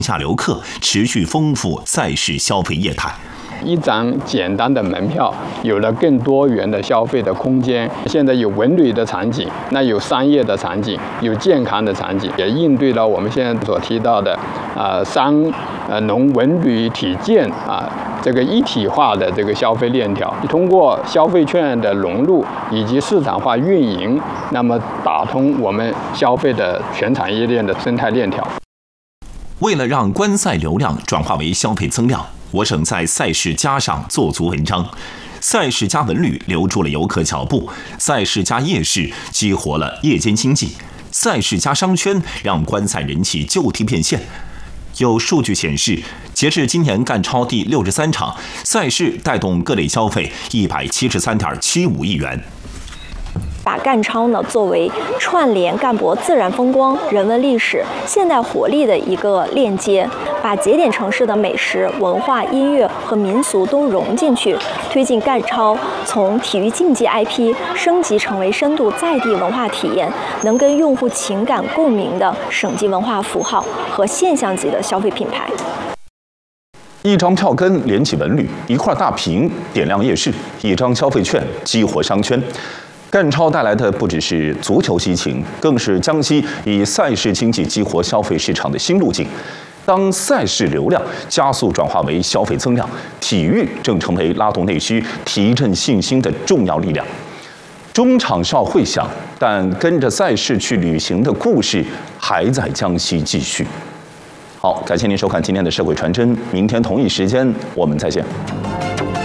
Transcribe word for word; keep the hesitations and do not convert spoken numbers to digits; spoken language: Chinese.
下游客，持续丰富赛事消费业态。 一张简单的门票，有了更多元的消费的空间。现在有文旅的场景，那有商业的场景，有健康的场景，也应对了我们现在所提到的，呃，商、呃、农、文旅、体健啊。这个一体化的这个消费链条，通过消费券的融入以及市场化运营，那么打通我们消费的全产业链的生态链条。 为了让观赛流量转化为消费增量，我省在赛事加上做足文章。赛事加文旅留住了游客脚步，赛事加夜市激活了夜间经济，赛事加商圈让观赛人气就地变现。有数据显示，截至今年赣超第六十三场，赛事带动各类消费一百七十三点七五亿元。 把赣超呢作为串联赣博自然风光、人文历史、现代活力的一个链接，把节点城市的美食、文化、音乐和民俗都融进去，推进赣超从体育竞技 I P 升级成为深度在地文化体验，能跟用户情感共鸣的省级文化符号和现象级的消费品牌。 一张票根连起文旅，一块大屏点亮夜市，一张消费券激活商圈。赣超带来的不只是足球激情，更是江西以赛事经济激活消费市场的新路径。当赛事流量加速转化为消费增量，体育正成为拉动内需、提振信心的重要力量。中场哨会响，但跟着赛事去旅行的故事还在江西继续。好，感谢您收看今天的社会传真，明天同一时间我们再见。